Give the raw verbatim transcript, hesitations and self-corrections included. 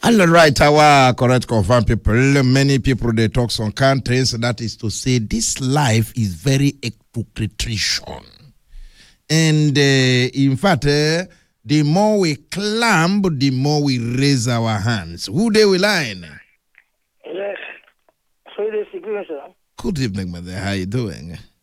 All right, our correct confirm people. Many people they talk some countries. That is to say, this life is very ectocritation. And uh, in fact, uh, the more we climb, the more we raise our hands. Who they will line? Yes. So it is good, sir. Good evening, mother. How you doing?